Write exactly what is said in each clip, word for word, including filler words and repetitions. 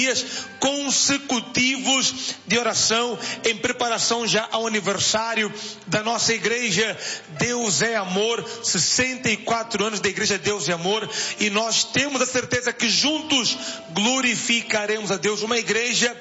dias consecutivos de oração em preparação já ao aniversário da nossa igreja Deus é Amor, sessenta e quatro anos da igreja Deus é Amor, e nós temos a certeza que juntos glorificaremos a Deus, uma igreja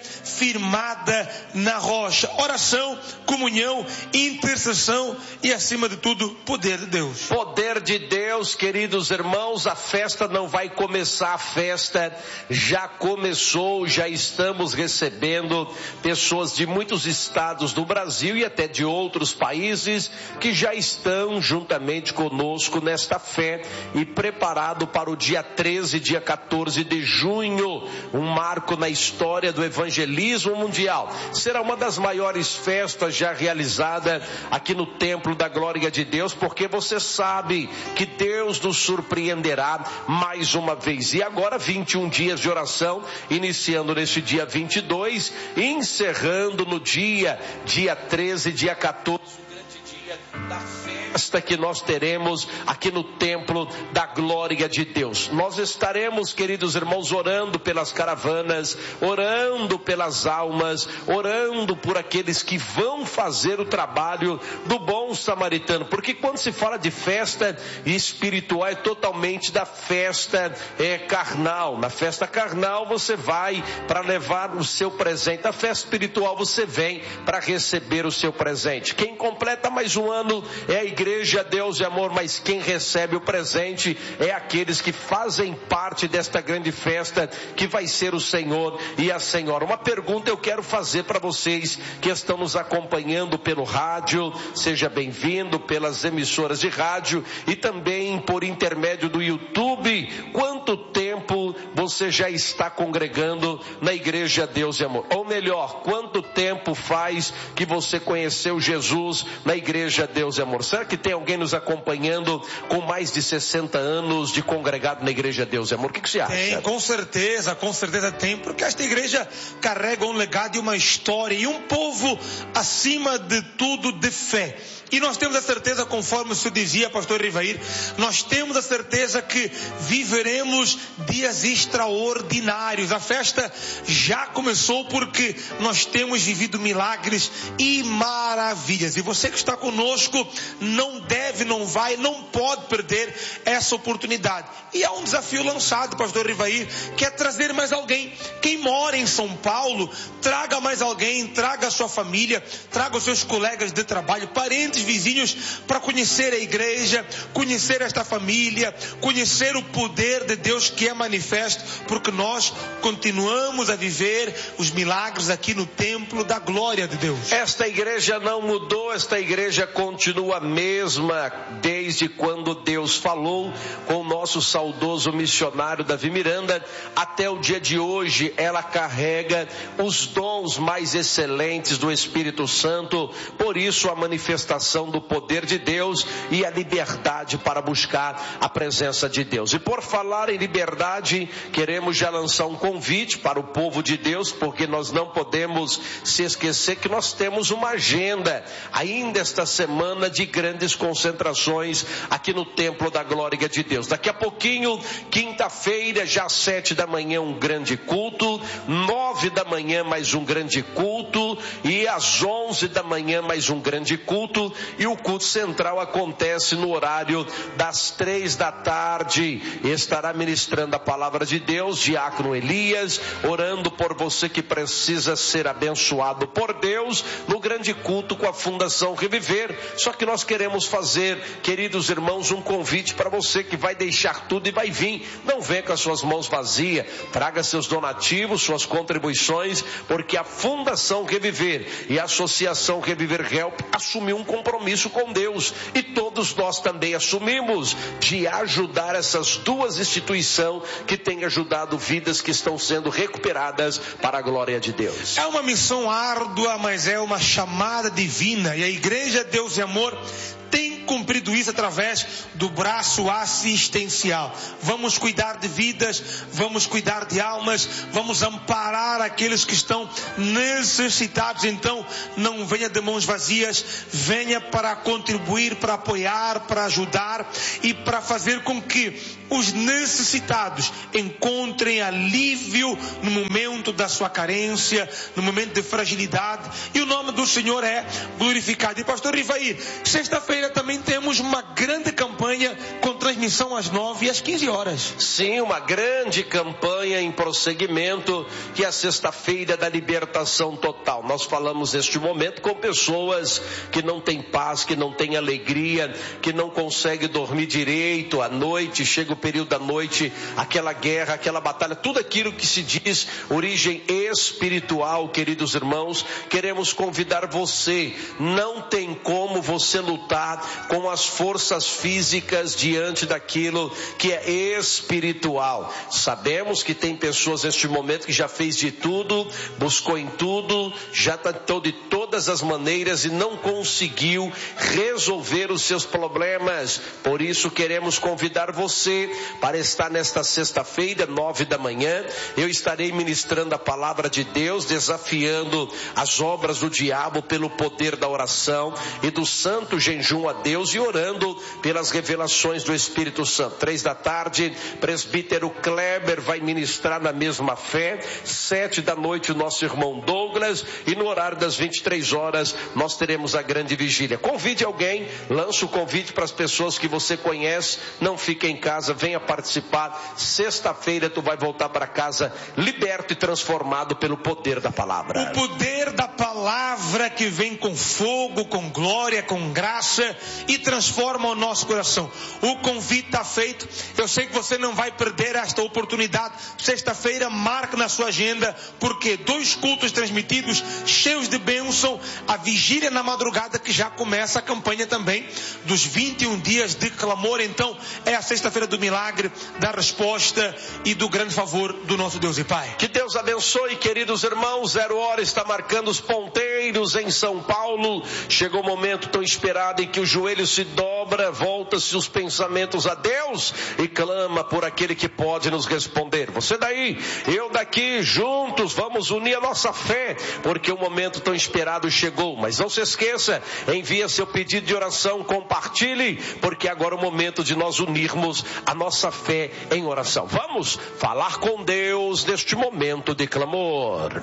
firmada na rocha. Oração, comunhão, intercessão e acima de tudo, poder de Deus. Poder de Deus, queridos irmãos, a festa não vai começar, a festa já começou. Já estamos recebendo pessoas de muitos estados do Brasil e até de outros países que já estão juntamente conosco nesta fé e preparado para o dia treze, dia quatorze de junho, um marco na história do evangelismo mundial. Será uma das maiores festas já realizada aqui no Templo da Glória de Deus, porque você sabe que Deus nos surpreenderá mais uma vez. E agora vinte e um dias de oração, iniciando neste dia vinte e dois, encerrando no dia, dia treze, dia quatorze, o grande dia da festa que nós teremos aqui no Templo da Glória de Deus. Nós estaremos, queridos irmãos, orando pelas caravanas, orando pelas almas, orando por aqueles que vão fazer o trabalho do bom samaritano, porque quando se fala de festa espiritual é totalmente da festa é, carnal. Na festa carnal você vai para levar o seu presente, na festa espiritual você vem para receber o seu presente. Quem completa mais um ano é a igreja Deus é Amor, mas quem recebe o presente é aqueles que fazem parte desta grande festa que vai ser o Senhor e a Senhora. Uma pergunta eu quero fazer para vocês que estão nos acompanhando pelo rádio, seja bem-vindo pelas emissoras de rádio e também por intermédio do YouTube. Quanto tempo você já está congregando na igreja Deus é Amor? Ou melhor, quanto tempo faz que você conheceu Jesus na igreja Deus é Amor? Será que tem alguém nos acompanhando com mais de sessenta anos de congregado na igreja Deus é Amor? O que, que você acha? Tem, com certeza, com certeza tem, porque esta igreja carrega um legado e uma história e um povo acima de tudo de fé. E nós temos a certeza, conforme o senhor dizia, pastor Rivair, nós temos a certeza que viveremos dias extraordinários. A festa já começou porque nós temos vivido milagres e maravilhas. E você que está conosco não deve, não vai, não pode perder essa oportunidade. E há um desafio lançado, pastor Rivair, que é trazer mais alguém. Quem mora em São Paulo, traga mais alguém, traga a sua família, traga os seus colegas de trabalho, parentes, vizinhos, para conhecer a igreja, conhecer esta família, conhecer o poder de Deus que é manifesto, porque nós continuamos a viver os milagres aqui no Templo da Glória de Deus. Esta igreja não mudou, esta igreja continua a mesma desde quando Deus falou com o nosso saudoso missionário Davi Miranda até o dia de hoje. Ela carrega os dons mais excelentes do Espírito Santo, por isso a manifestação do poder de Deus e a liberdade para buscar a presença de Deus. E por falar em liberdade, queremos já lançar um convite para o povo de Deus, porque nós não podemos se esquecer que nós temos uma agenda ainda esta semana de grandes concentrações aqui no Templo da Glória de Deus. Daqui a pouquinho, quinta-feira, já às sete da manhã, um grande culto, nove da manhã mais um grande culto e às onze da manhã mais um grande culto. E o culto central acontece no horário das três da tarde. Estará ministrando a palavra de Deus, diácono Elias, orando por você que precisa ser abençoado por Deus, no grande culto com a Fundação Reviver. Só que nós queremos fazer, queridos irmãos, um convite para você que vai deixar tudo e vai vir. Não venha com as suas mãos vazias, traga seus donativos, suas contribuições, porque a Fundação Reviver e a Associação Reviver Help assumiu um compromisso com Deus, e todos nós também assumimos de ajudar essas duas instituições que têm ajudado vidas que estão sendo recuperadas para a glória de Deus. É uma missão árdua, mas é uma chamada divina, e a igreja Deus e Amor tem cumprido isso através do braço assistencial. Vamos cuidar de vidas, vamos cuidar de almas, vamos amparar aqueles que estão necessitados. Então, não venha de mãos vazias, venha para contribuir, para apoiar, para ajudar e para fazer com que os necessitados encontrem alívio no momento da sua carência, no momento de fragilidade, e o nome do Senhor é glorificado. E pastor Rivaí, sexta-feira também temos uma grande campanha com transmissão às nove e às quinze horas. Sim, uma grande campanha em prosseguimento, que é a sexta-feira da libertação total. Nós falamos neste momento com pessoas que não têm paz, que não têm alegria, que não conseguem dormir direito à noite, chega o período da noite, aquela guerra, aquela batalha, tudo aquilo que se diz origem espiritual, queridos irmãos. Queremos convidar você. Não tem como você lutar com as forças físicas diante daquilo que é espiritual. Sabemos que tem pessoas neste momento que já fez de tudo, buscou em tudo, já tentou de todas as maneiras e não conseguiu resolver os seus problemas. Por isso queremos convidar você para estar nesta sexta-feira, nove da manhã. Eu estarei ministrando a palavra de Deus, desafiando as obras do diabo pelo poder da oração e do santo jejum a Deus, e orando pelas revelações do Espírito Santo. Três da tarde, presbítero Kleber vai ministrar na mesma fé. Sete da noite, o nosso irmão Douglas, e no horário das vinte e três horas nós teremos a grande vigília. Convide alguém, lança o convite para as pessoas que você conhece. Não fique em casa, venha participar. Sexta-feira tu vai voltar para casa liberto e transformado pelo poder da palavra. O poder da palavra que vem com fogo, com glória, com graça e transforma o nosso coração. O convite está feito. Eu sei que você não vai perder esta oportunidade. Sexta-feira, marque na sua agenda, porque dois cultos transmitidos cheios de bênção, a vigília na madrugada, que já começa a campanha também dos vinte e um dias de clamor. Então é a sexta-feira do milagre, da resposta e do grande favor do nosso Deus e Pai. Que Deus abençoe, queridos irmãos. Zero hora está marcando os ponteiros em São Paulo. Chegou o momento tão esperado em que o joelho se dobra, volta-se os pensamentos a Deus e clama por aquele que pode nos responder. Você daí, eu daqui, juntos vamos unir a nossa fé, porque o momento tão esperado chegou. Mas não se esqueça, envia seu pedido de oração, compartilhe, porque agora é o momento de nós unirmos a nossa fé em oração. Vamos falar com Deus neste momento de clamor.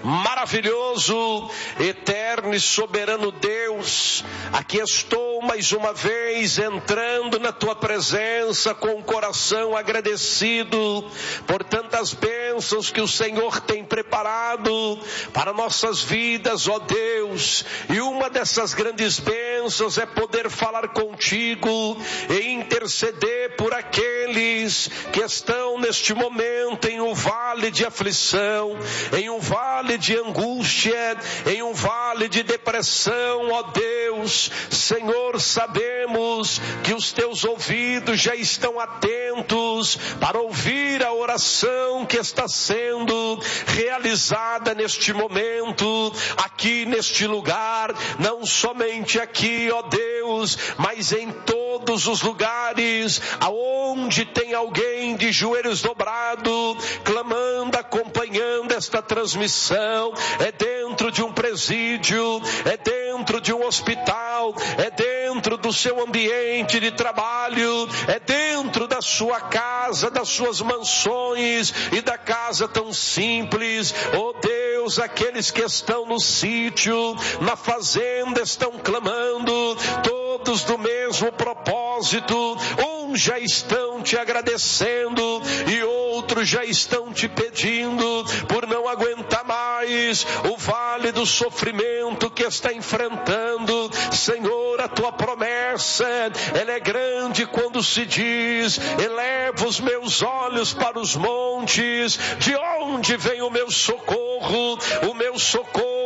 Maravilhoso, eterno e soberano Deus, aqui estou mais uma vez entrando na tua presença com o coração agradecido por tantas bênçãos que o Senhor tem preparado para nossas vidas, ó Deus. E uma dessas grandes bênçãos é poder falar contigo e interceder por aqueles que estão neste momento em um vale de aflição, em um vale de angústia, em um vale de depressão, ó Deus. Senhor, sabemos que os teus ouvidos já estão atentos para ouvir a oração que está sendo realizada neste momento, aqui neste lugar, não somente aqui, ó Deus, mas em todos os lugares aonde tem alguém de joelhos dobrados, clamando, acompanhando esta transmissão. É dentro de um presídio, é dentro de um hospital, é dentro do seu ambiente de trabalho, é dentro da sua casa, das suas mansões e da casa tão simples. Oh Deus, aqueles que estão no sítio, na fazenda, estão clamando, todos do mesmo propósito. Uns já estão te agradecendo e outros já estão te pedindo por não aguentar mais o vale do sofrimento que está enfrentando. Senhor, a tua promessa, ela é grande quando se diz: eleva os meus olhos para os montes, de onde vem o meu socorro? O meu socorro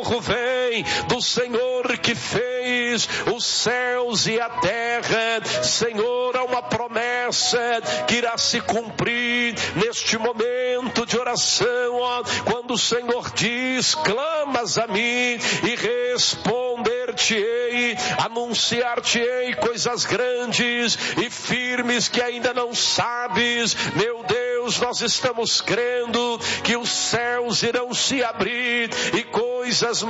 socorro vem do Senhor que fez os céus e a terra. Senhor, há uma promessa que irá se cumprir neste momento de oração, ó, quando o Senhor diz: clamas a mim e responder-te-ei, anunciar-te-ei coisas grandes e firmes que ainda não sabes. Meu Deus, nós estamos crendo que os céus irão se abrir e coisas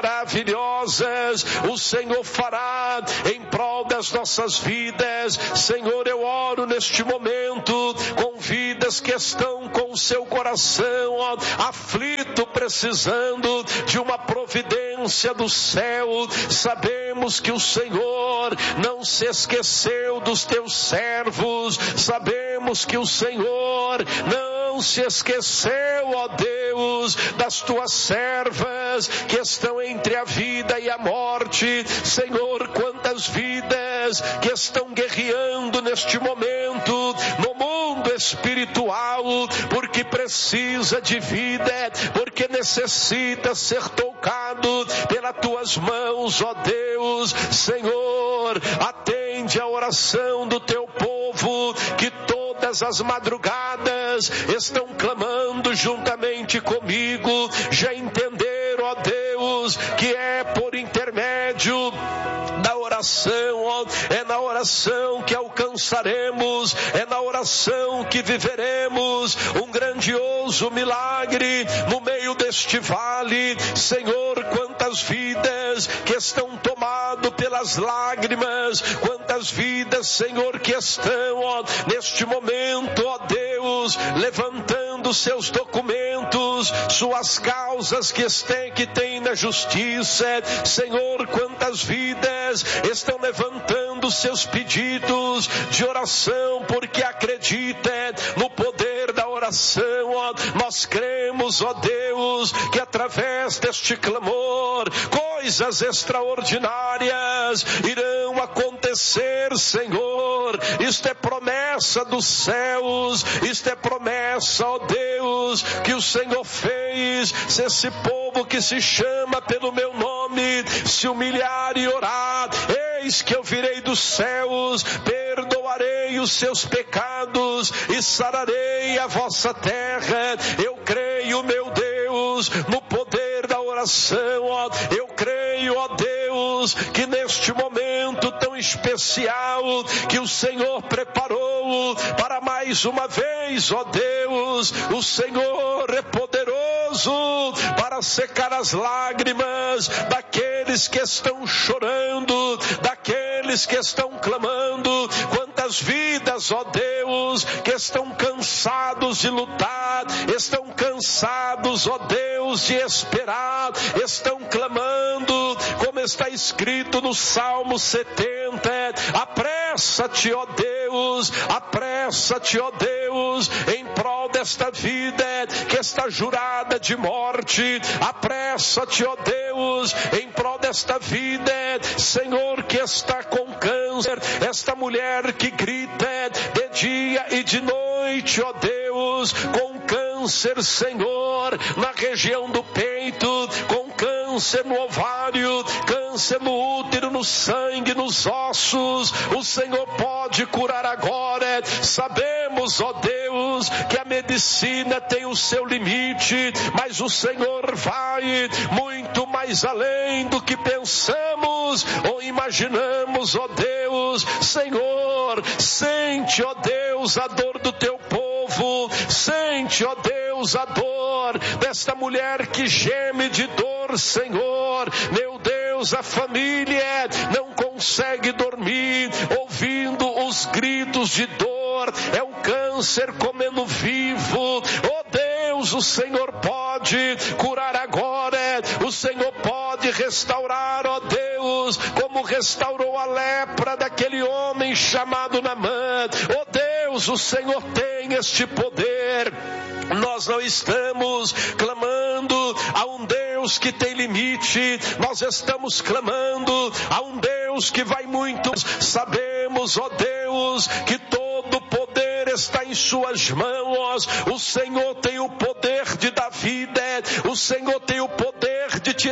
maravilhosas o Senhor fará em prol das nossas vidas. Senhor, eu oro neste momento com vidas que estão com o seu coração, ó, aflito, precisando de uma providência do céu. Sabemos que o Senhor não se esqueceu dos teus servos, sabemos que o Senhor não se esqueceu, ó Deus, das tuas servas que estão entre a vida e a morte. Senhor, quantas vidas que estão guerreando neste momento no mundo espiritual, porque precisa de vida, porque necessita ser tocado pelas tuas mãos, ó Deus. Senhor, atende a oração do teu povo que todas as madrugadas estão clamando juntamente comigo. Já entenderam, ó Deus, que é por intermédio da oração, ó, é na oração que alcançaremos, é na oração que viveremos um grandioso milagre no meio deste vale. Senhor, quantas vidas que estão tomadas pelas lágrimas, quantas vidas, Senhor, que estão, ó, neste momento, ó Deus, levantando seus documentos, suas causas que têm, que têm na justiça. Senhor, quantas vidas estão levantando seus pedidos de oração, porque acredita no poder da oração. Ó, nós cremos, ó Deus, que através deste clamor, coisas extraordinárias irão acontecer, Senhor. Isto é promessa dos céus, isto é promessa, ó Deus, que o Senhor fez. Se esse povo que se chama pelo meu nome se humilhar e orar, eis que eu virei dos céus, perdoarei os seus pecados e sararei a vossa terra. Eu creio, meu Deus, no poder da oração, ó. Eu creio, ó Deus, que neste momento tão especial que o Senhor preparou para mais uma vez, ó Deus, o Senhor é poderoso para secar as lágrimas daqueles que estão chorando, daqueles que estão clamando. Quantas vidas, ó Deus, que estão cansados de lutar, estão cansados, ó Deus, de esperar, estão clamando, como está escrito no Salmo setenta, apressa-te, ó Deus, apressa-te, ó Deus, em prol desta vida que está jurada de morte. Apressa-te, ó Deus, em prol desta vida, Senhor, que está com câncer, esta mulher que grita de dia e de noite, ó Deus, com câncer, Senhor, na região do peito, com câncer no ovário, câncer no útero, no sangue, nos ossos. O Senhor pode curar agora. Sabemos, ó Deus, que a medicina tem o seu limite, mas o Senhor vai muito mais além do que pensamos ou imaginamos, ó Deus. Senhor, sente, ó Deus, a dor do teu povo, sente, ó Deus, a dor desta mulher que geme de dor, Senhor. Meu Deus, a família não consegue dormir ouvindo os gritos de dor, é o câncer comendo vivo. Oh Deus, o Senhor pode curar agora, o Senhor pode restaurar, ó Deus, como restaurou a lepra daquele homem chamado Naamã. Ó Deus, o Senhor tem este poder. Nós não estamos clamando a um Deus que tem limite, nós estamos clamando a um Deus que vai muito. Sabemos, ó Deus, que todo poder está em suas mãos. O Senhor tem o poder de dar vida, o Senhor tem o poder de tirar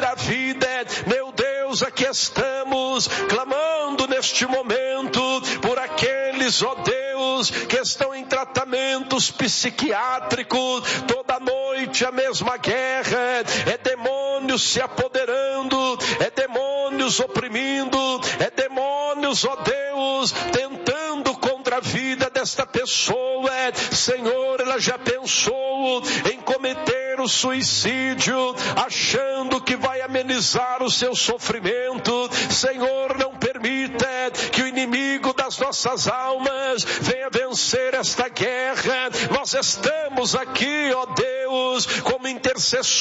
tirar vida. Meu Deus, aqui estamos clamando neste momento por aqueles, ó Deus, que estão em tratamentos psiquiátricos, toda noite a mesma guerra, é demônios se apoderando, é demônios oprimindo, é demônios, ó Deus, tentando contra a vida desta pessoa. Senhor, ela já pensou em cometer o suicídio, achando que vai amenizar o seu sofrimento. Senhor, não permita que o inimigo das nossas almas venha vencer esta guerra. Nós estamos aqui, ó Deus, como intercessores